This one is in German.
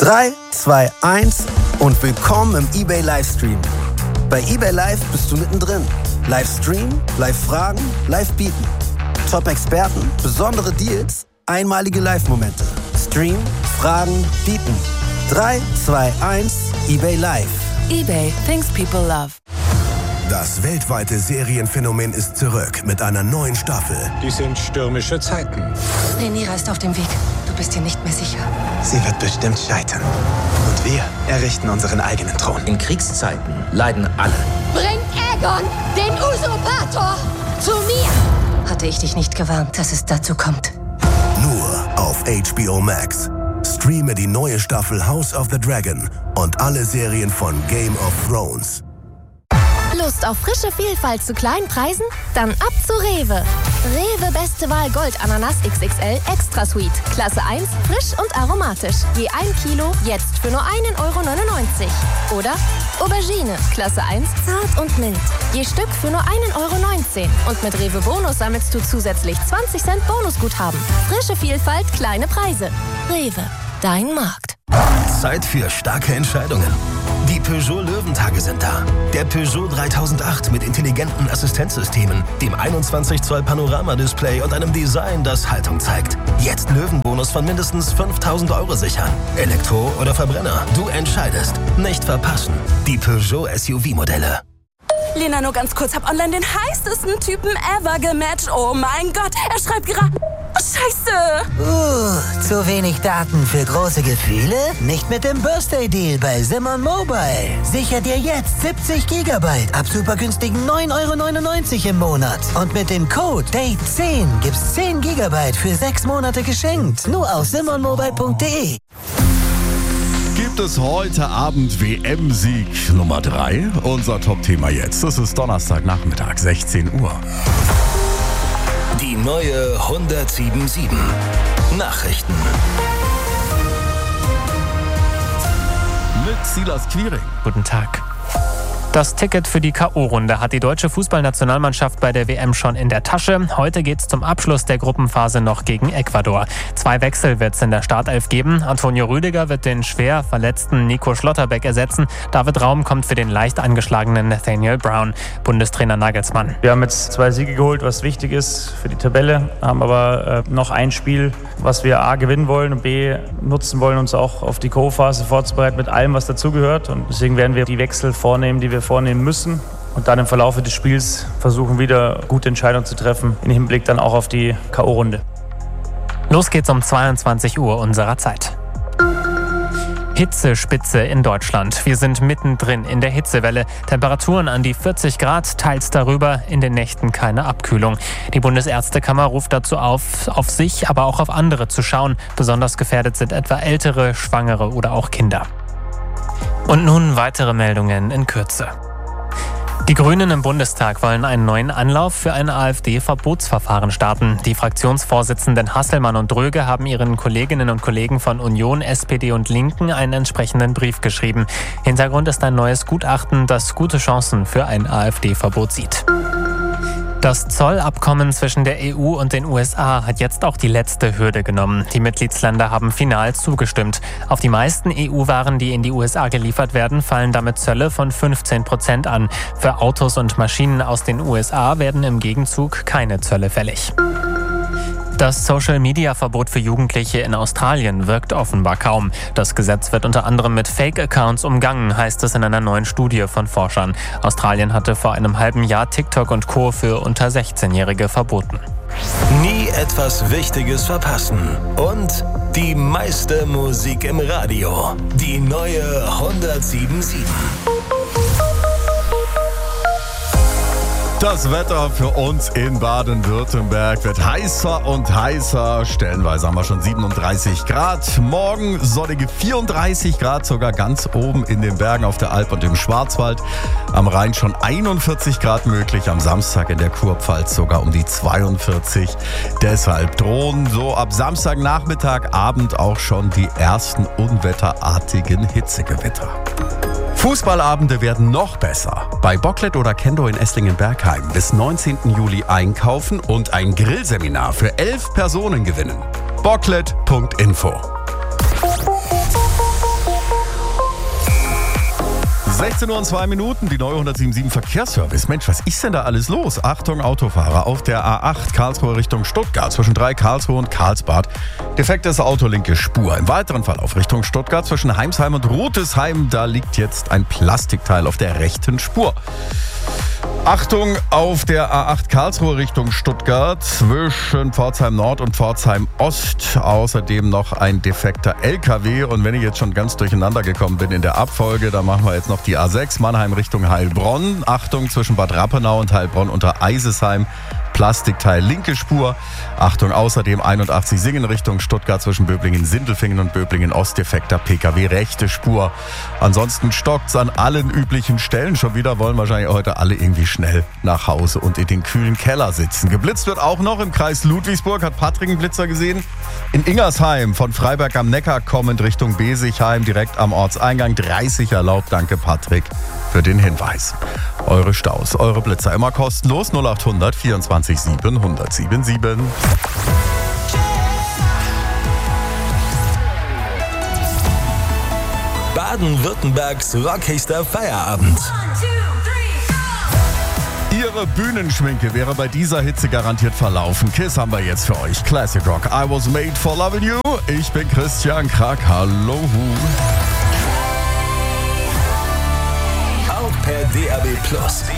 3, 2, 1 und willkommen im eBay Livestream. Bei eBay Live bist du mittendrin. Livestream, Live-Fragen, Live-Bieten. Top-Experten, besondere Deals, einmalige Live-Momente. Stream, Fragen, Bieten. 3, 2, 1, eBay Live. eBay, things people love. Das weltweite Serienphänomen ist zurück mit einer neuen Staffel. Dies sind stürmische Zeiten. Rhaenyra ist auf dem Weg. Du bist dir nicht mehr sicher. Sie wird bestimmt scheitern. Und wir errichten unseren eigenen Thron. In Kriegszeiten leiden alle. Bringt Aegon, den Usurpator, zu mir! Hatte ich dich nicht gewarnt, dass es dazu kommt? Nur auf HBO Max. Streame die neue Staffel House of the Dragon und alle Serien von Game of Thrones. Lust auf frische Vielfalt zu kleinen Preisen? Dann ab zu Rewe. Rewe Beste Wahl Gold Ananas XXL Extra Sweet. Klasse 1, frisch und aromatisch. Je 1 Kilo, jetzt für nur 1,99 € Oder Aubergine, Klasse 1, zart und mild. Je Stück für nur 1,19 €. Und mit Rewe Bonus sammelst du zusätzlich 20 Cent Bonusguthaben. Frische Vielfalt, kleine Preise. Rewe, dein Markt. Zeit für starke Entscheidungen. Die Peugeot Löwentage sind da. Der Peugeot 3008 mit intelligenten Assistenzsystemen, dem 21 Zoll Panoramadisplay und einem Design, das Haltung zeigt. Jetzt Löwenbonus von mindestens 5.000 € sichern. Elektro oder Verbrenner, du entscheidest. Nicht verpassen. Die Peugeot SUV-Modelle. Lena, nur ganz kurz, hab online den heißesten Typen ever gematcht. Oh mein Gott, er schreibt gerade... Scheiße! Zu wenig Daten für große Gefühle? Nicht mit dem Birthday Deal bei Simon Mobile. Sicher dir jetzt 70 GB ab super günstigen 9,99 € im Monat. Und mit dem Code DATE10 gibt's 10 GB für 6 Monate geschenkt. Nur auf simonmobile.de. Gibt es heute Abend WM-Sieg Nummer 3? Unser Top-Thema jetzt. Es ist Donnerstagnachmittag, 16 Uhr. Die neue 107.7 Nachrichten. Mit Silas Quiring. Guten Tag. Das Ticket für die K.O.-Runde hat die deutsche Fußballnationalmannschaft bei der WM schon in der Tasche. Heute geht's zum Abschluss der Gruppenphase noch gegen Ecuador. 2 Wechsel wird's in der Startelf geben. Antonio Rüdiger wird den schwer verletzten Nico Schlotterbeck ersetzen. David Raum kommt für den leicht angeschlagenen Nathaniel Brown. Bundestrainer Nagelsmann. Wir haben jetzt 2 Siege geholt, was wichtig ist für die Tabelle. Haben aber noch ein Spiel, was wir A gewinnen wollen und B nutzen wollen, uns auch auf die K.O.-Phase vorzubereiten mit allem, was dazugehört. Und deswegen werden wir die Wechsel vornehmen, die wir vornehmen müssen und dann im Verlauf des Spiels versuchen, wieder gute Entscheidungen zu treffen, im Hinblick dann auch auf die K.O.-Runde. Los geht's um 22 Uhr unserer Zeit. Hitzespitze in Deutschland. Wir sind mittendrin in der Hitzewelle. Temperaturen an die 40 Grad, teils darüber, in den Nächten keine Abkühlung. Die Bundesärztekammer ruft dazu auf sich, aber auch auf andere zu schauen. Besonders gefährdet sind etwa Ältere, Schwangere oder auch Kinder. Und nun weitere Meldungen in Kürze. Die Grünen im Bundestag wollen einen neuen Anlauf für ein AfD-Verbotsverfahren starten. Die Fraktionsvorsitzenden Hasselmann und Dröge haben ihren Kolleginnen und Kollegen von Union, SPD und Linken einen entsprechenden Brief geschrieben. Hintergrund ist ein neues Gutachten, das gute Chancen für ein AfD-Verbot sieht. Das Zollabkommen zwischen der EU und den USA hat jetzt auch die letzte Hürde genommen. Die Mitgliedsländer haben final zugestimmt. Auf die meisten EU-Waren, die in die USA geliefert werden, fallen damit Zölle von 15% an. Für Autos und Maschinen aus den USA werden im Gegenzug keine Zölle fällig. Das Social-Media-Verbot für Jugendliche in Australien wirkt offenbar kaum. Das Gesetz wird unter anderem mit Fake-Accounts umgangen, heißt es in einer neuen Studie von Forschern. Australien hatte vor einem halben Jahr TikTok und Co. für unter 16-Jährige verboten. Nie etwas Wichtiges verpassen. Und die meiste Musik im Radio. Die neue 107.7. Das Wetter für uns in Baden-Württemberg wird heißer und heißer. Stellenweise haben wir schon 37 Grad. Morgen sonnig 34 Grad, sogar ganz oben in den Bergen auf der Alp und im Schwarzwald. Am Rhein schon 41 Grad möglich. Am Samstag in der Kurpfalz sogar um die 42. Deshalb drohen so ab Samstagnachmittag, Abend auch schon die ersten unwetterartigen Hitzegewitter. Fußballabende werden noch besser. Bei Bocklet oder Kendo in Esslingen-Bergheim bis 19. Juli einkaufen und ein Grillseminar für 11 Personen gewinnen. Bocklet.info 16:02 Uhr, die neue 177 Verkehrsservice. Mensch, was ist denn da alles los? Achtung, Autofahrer, auf der A8 Karlsruhe Richtung Stuttgart, zwischen 3 Karlsruhe und Karlsbad. Defektes Auto, linke Spur. Im weiteren Verlauf Richtung Stuttgart, zwischen Heimsheim und Rotesheim, da liegt jetzt ein Plastikteil auf der rechten Spur. Achtung, auf der A8 Karlsruhe Richtung Stuttgart, zwischen Pforzheim Nord und Pforzheim Ost. Außerdem noch ein defekter LKW. Und wenn ich jetzt schon ganz durcheinander gekommen bin in der Abfolge, dann machen wir jetzt noch die A6 Mannheim Richtung Heilbronn. Achtung, zwischen Bad Rappenau und Heilbronn unter Eisesheim. Plastikteil linke Spur. Achtung, außerdem 81 Singen Richtung Stuttgart zwischen Böblingen-Sindelfingen und Böblingen-Ost, defekter PKW rechte Spur. Ansonsten stockt's an allen üblichen Stellen. Schon wieder wollen wahrscheinlich heute alle irgendwie schnell nach Hause und in den kühlen Keller sitzen. Geblitzt wird auch noch im Kreis Ludwigsburg, hat Patrick einen Blitzer gesehen. In Ingersheim von Freiberg am Neckar kommend Richtung Besigheim, direkt am Ortseingang 30 erlaubt. Danke Patrick für den Hinweis. Eure Staus, eure Blitzer immer kostenlos 0800 24 7 1077. Baden-Württembergs rockigster Feierabend. Ihre Bühnenschminke wäre bei dieser Hitze garantiert verlaufen. Kiss haben wir jetzt für euch. Classic Rock. I was made for loving you. Ich bin Christian Krag. Hallo. Auch per DAB+.